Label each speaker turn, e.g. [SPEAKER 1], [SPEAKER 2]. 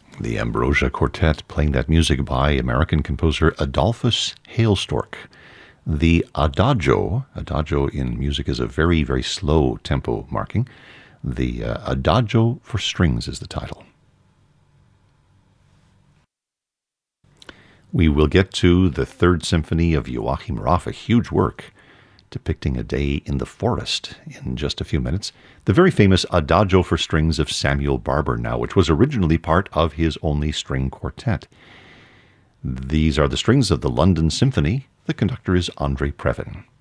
[SPEAKER 1] The Ambrosia Quartet, playing that music by American composer Adolphus Hailstork. The Adagio in music is a very, very slow tempo marking. The Adagio for Strings is the title. We will get to the Third Symphony of Joachim Raff, a huge work depicting a day in the forest, in just a few minutes. The very famous Adagio for Strings of Samuel Barber now, which was originally part of his only string quartet. These are the strings of the London Symphony. The conductor is Andre Previn.